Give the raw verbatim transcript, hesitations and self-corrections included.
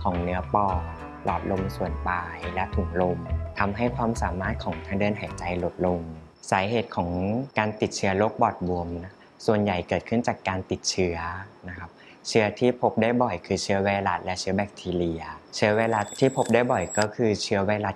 ของเนื้อปอดหลอดลมส่วนปลายและถุงลมทำให้ความสามารถของทางเดินหายใจลดลงสาเหตุของการติดเชื้อโรคปอดบวมนะส่วนใหญ่เกิดขึ้นจากการติดเชื้อนะครับเชื้อที่พบได้บ่อยคือเชื้อไวรัสและเชื้อแบคทีเรียเชื้อไวรัสที่พบได้บ่อยก็คือเชื้อไวรัส